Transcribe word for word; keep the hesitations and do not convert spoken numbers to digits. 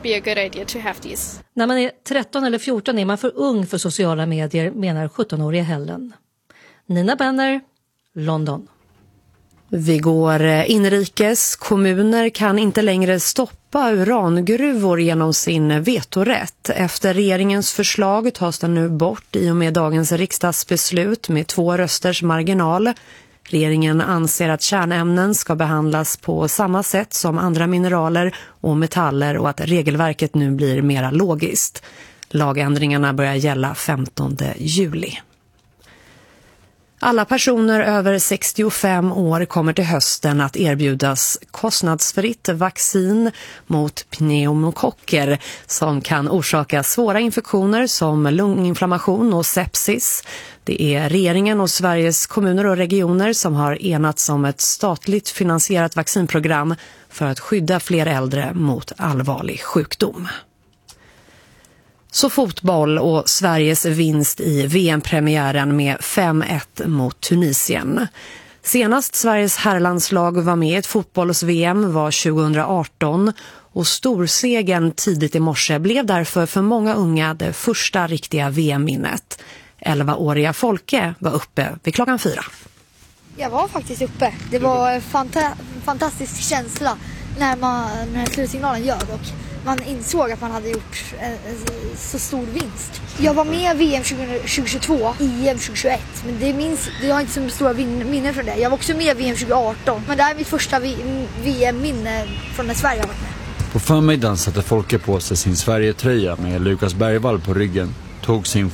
be a good idea to have these. När man är tretton eller fjorton är man för ung för sociala medier, menar sjuttonåriga Helen. Nina Benner, London. Vi går inrikes. Kommuner kan inte längre stoppa urangruvor genom sin vetorätt. Efter regeringens förslag tas den nu bort i och med dagens riksdagsbeslut med två rösters marginal. Regeringen anser att kärnämnen ska behandlas på samma sätt som andra mineraler och metaller och att regelverket nu blir mer logiskt. Lagändringarna börjar gälla femtonde juli. Alla personer över sextiofem år kommer till hösten att erbjudas kostnadsfritt vaccin mot pneumokocker som kan orsaka svåra infektioner som lunginflammation och sepsis. Det är regeringen och Sveriges kommuner och regioner som har enats om ett statligt finansierat vaccinprogram för att skydda fler äldre mot allvarlig sjukdom. Så fotboll och Sveriges vinst i V M-premiären med fem ett mot Tunisien. Senast Sveriges herrlandslag var med i ett fotbolls-V M var tjugohundraarton och storsegen tidigt i morse blev därför för många unga det första riktiga V M-minnet. elvaåriga Folke var uppe vid klockan fyra. Jag var faktiskt uppe. Det var en fanta- fantastisk känsla när, man, när slutsignalen gör och man insåg att man hade gjort en, en så stor vinst. Jag var med i V M tjugohundratjugotvå, E M tjugohundratjugoett, men det minns, jag har inte så stora minnen från det. Jag var också med i V M tjugoarton, men det här är mitt första V M-minne från när Sverige har varit med. På förmiddagen satte Folke på sig sin Sverige-tröja med Lukas Bergvall på ryggen, tog sin